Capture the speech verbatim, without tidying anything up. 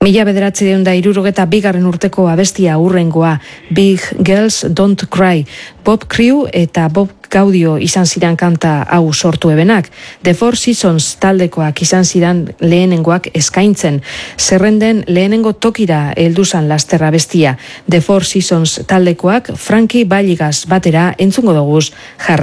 Mila bederatziehun eta hirurogeta bigarren urteko abestia hurrengoa, Big Girls Don't Cry. Bob Crew eta Bob Gaudio izan ziren kanta hau sortu ebenak. The Four Seasons taldekoak izan ziren lehenengoak eskaintzen. Zerrenden lehenengo tokira helduzan lasterra bestia. The Four Seasons taldekoak Frankie Valligas batera entzungo doguz jarra.